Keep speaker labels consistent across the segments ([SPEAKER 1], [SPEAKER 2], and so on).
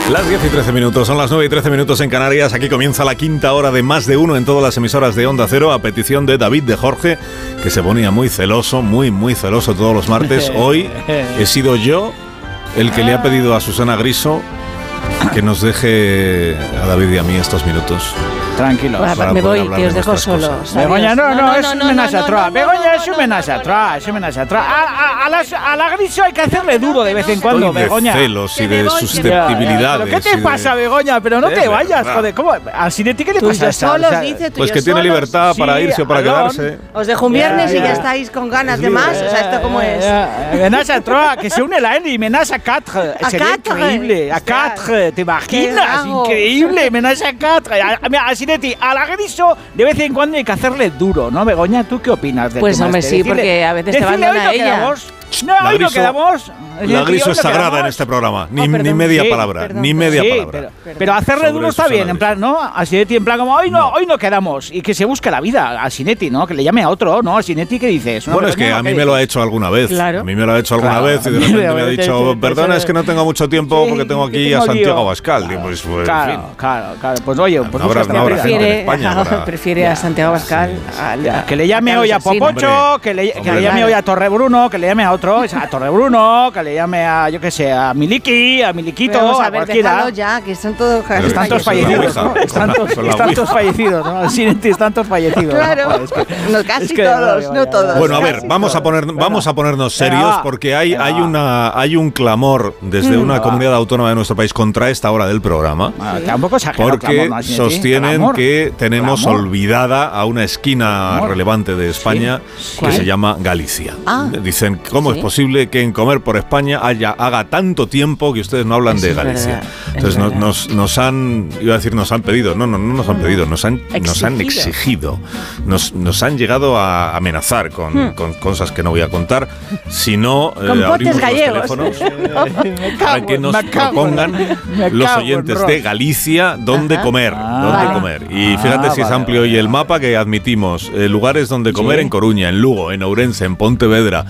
[SPEAKER 1] Las 10 y 13 minutos, son las 9 y 13 minutos en Canarias. Aquí comienza la quinta hora de Más de Uno en todas las emisoras de Onda Cero, a petición de David de Jorge, que se ponía muy celoso, muy celoso todos los martes. Hoy he sido yo el que le ha pedido a Susana Griso que nos deje a David y a mí estos minutos.
[SPEAKER 2] Tranquilo.
[SPEAKER 3] Me voy, que os dejo solos.
[SPEAKER 2] Begoña, no, es un menaje atrás. Begoña, es un menaje atrás, A la Griso hay que hacerle duro de vez en cuando,
[SPEAKER 1] Estoy de
[SPEAKER 2] Begoña.
[SPEAKER 1] celos y de susceptibilidades.
[SPEAKER 2] ¿Qué te pasa, Begoña? Pero no te vayas, joder. ¿Cómo? ¿A Sinetti qué le pasa?
[SPEAKER 3] Solos, dice tú.
[SPEAKER 1] Pues que tiene libertad para irse o para quedarse.
[SPEAKER 3] Os dejo un viernes y ya estáis con ganas de más. O sea, ¿esto cómo es?
[SPEAKER 2] Menaje atrás, que se une la N y menaje a 4. Sería increíble. A 4, ¿te imaginas? Increíble, menaje a 4. A Sinetti, a la Griso, de vez en cuando hay que hacerle duro, ¿no, Begoña? ¿Tú qué opinas de
[SPEAKER 3] Pues hombre, sí, porque a veces te abandona ella.
[SPEAKER 2] No, hoy no quedamos.
[SPEAKER 1] La Griso es sagrada en este programa. Ni media palabra. Ni media palabra.
[SPEAKER 2] Pero hacerle duro está bien, en plan, ¿no? A Sinetti, en plan, como hoy no quedamos. Y que se busque la vida a Sinetti, ¿no? Que le llame a otro, ¿no? A Sinetti, ¿qué dices?
[SPEAKER 1] Bueno, es que a mí me lo ha hecho alguna vez.
[SPEAKER 3] Claro.
[SPEAKER 1] A mí me lo ha hecho alguna vez y de repente me ha dicho, perdona, es que no tengo mucho tiempo porque tengo aquí a Santiago Abascal.
[SPEAKER 2] Claro. Pues oye, pues
[SPEAKER 3] prefiere a Santiago Abascal.
[SPEAKER 2] Que le llame hoy a Popocho, que le llame hoy a Torrebruno, que le llame a otro, a Torrebruno, que le llame a, yo qué sé, a Miliki, a Miliquito, a cualquiera.
[SPEAKER 3] Ya, que son todos
[SPEAKER 2] están todos fallecidos, ¿no? Están todos fallecidos, ¿no? Sinetti, están todos fallecidos.
[SPEAKER 3] Claro, no, casi todos, no todos.
[SPEAKER 1] Bueno, a ver, vamos a ponernos serios porque hay un clamor desde una comunidad autónoma de nuestro país contra esta hora del programa.
[SPEAKER 2] Tampoco
[SPEAKER 1] porque sostienen que tenemos olvidada a una esquina relevante de España que se llama Galicia. Dicen, ¿cómo es posible que en Comer por España haga tanto tiempo que ustedes no hablan de Galicia? Entonces nos han pedido, no nos han pedido, nos han exigido, nos han llegado a amenazar con cosas que no voy a contar, si no abrimos los teléfonos para que nos propongan los oyentes de Galicia dónde comer. Y fíjate si es amplio hoy el mapa, que admitimos lugares donde comer en Coruña, en Lugo, en Ourense, en Pontevedra,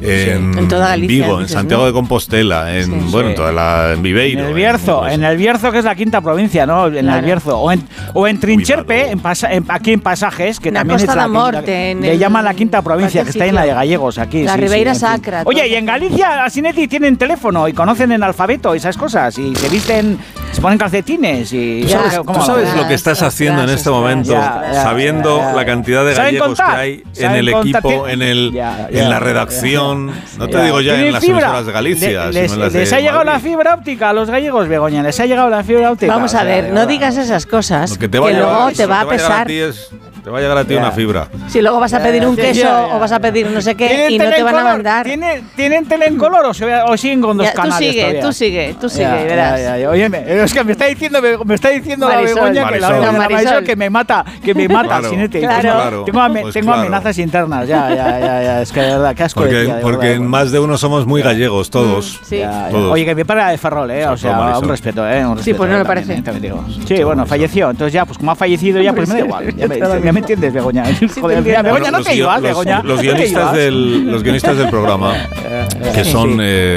[SPEAKER 1] en toda Galicia, Vigo, en Santiago de Compostela, en Viveiro.
[SPEAKER 2] En el Bierzo, que es la quinta provincia, ¿no? En el Bierzo. O en Trincherpe, aquí en Pasajes, que también es le llaman la quinta provincia, que está en la de Gallegos, aquí.
[SPEAKER 3] La Ribeira Sacra.
[SPEAKER 2] Oye, y en Galicia, a Sinetti tienen teléfono y conocen en alfabeto y esas cosas, y se visten, se ponen calcetines y...
[SPEAKER 1] ¿Tú sabes lo que estás haciendo en este momento, sabiendo la cantidad de gallegos que hay en el equipo, en la redacción? No te digo ya en las emisoras de Galicia.
[SPEAKER 2] Les ha llegado la fibra óptica a los gallegos, Begoña. Les ha llegado la fibra óptica.
[SPEAKER 3] Vamos a ver, no digas esas cosas, que luego te va a pesar.
[SPEAKER 1] Te va a llegar a ti una fibra.
[SPEAKER 3] Si luego vas a pedir un queso o vas a pedir no sé qué y no te van a mandar.
[SPEAKER 2] ¿Tienen tele en color o siguen con dos canales?
[SPEAKER 3] Tú sigue, verás.
[SPEAKER 2] Oye, es que me está diciendo la Begoña que la Marisol que me mata, Sinetti.
[SPEAKER 3] Claro.
[SPEAKER 2] Tengo amenazas internas. Ya. Es que de verdad, qué asco.
[SPEAKER 1] Porque en Más de Uno somos muy gallegos, todos. Todos.
[SPEAKER 2] Oye, que me para de Ferrol, o sea, un respeto,
[SPEAKER 3] Sí, pues no me parece.
[SPEAKER 2] Sí, bueno, falleció. Entonces ya, pues como ha fallecido ya, pues me da igual. Ya me entiendes, Begoña. Joder, Begoña, no te ibas, Begoña.
[SPEAKER 1] Los guionistas del programa, que son...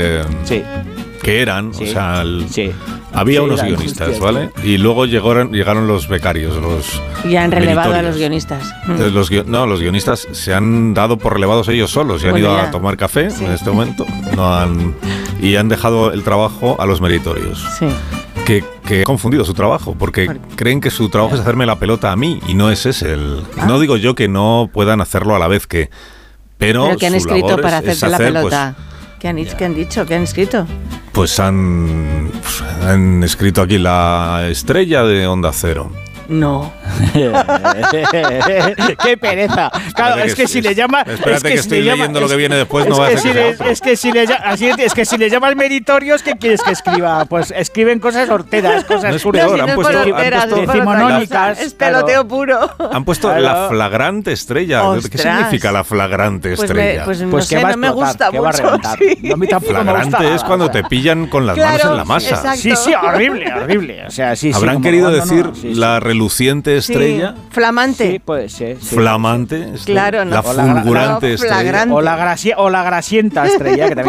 [SPEAKER 1] que eran, o sea... Había unos guionistas, ¿vale? Y luego llegaron los becarios,
[SPEAKER 3] y han relevado a los guionistas.
[SPEAKER 1] Los guionistas se han dado por relevados ellos solos y han ido a tomar café en este momento. Y han dejado el trabajo a los meritorios. Que han confundido su trabajo, porque creen que su trabajo es hacerme la pelota a mí, y no es ese el... No digo yo que no puedan hacerlo a la vez que... Pero
[SPEAKER 3] que han escrito para hacerse la pelota. ¿Qué han dicho? ¿Qué han escrito?
[SPEAKER 1] Pues han escrito aquí la estrella de Onda Cero.
[SPEAKER 3] No.
[SPEAKER 2] ¡Qué pereza! Claro, es que si le llama...
[SPEAKER 1] Espérate que estoy leyendo lo que viene después, no vas a decir.
[SPEAKER 2] Es que si le llamas meritorios, ¿qué quieres que escriba? Pues escriben cosas horteras, cosas
[SPEAKER 1] han puesto
[SPEAKER 2] decimonónicas.
[SPEAKER 3] Es peloteo puro.
[SPEAKER 1] Han puesto la flagrante estrella. ¿Qué significa la flagrante estrella?
[SPEAKER 3] Pues no sé, no me gusta mucho.
[SPEAKER 2] A mí tampoco
[SPEAKER 1] flagrante es cuando te pillan con las manos en la masa.
[SPEAKER 3] Exacto.
[SPEAKER 2] Sí, horrible. O sea,
[SPEAKER 1] ¿Habrán querido decir la reluciente estrella?
[SPEAKER 3] Flamante.
[SPEAKER 2] Sí, puede ser.
[SPEAKER 1] Flamante.
[SPEAKER 3] Claro, no.
[SPEAKER 1] La fulgurante estrella.
[SPEAKER 2] O la grasienta estrella, que también